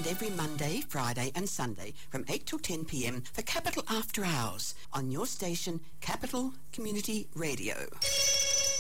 and every Monday, Friday and Sunday from 8 till 10 p.m. for Capital After Hours on your station, Capital Community Radio.